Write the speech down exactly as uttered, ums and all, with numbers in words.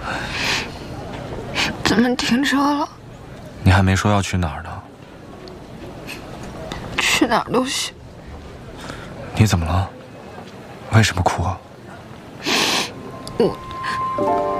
咱们停车了。 你还没说要去哪儿呢。 去哪儿都行。 你怎么了？为什么哭啊？ 我。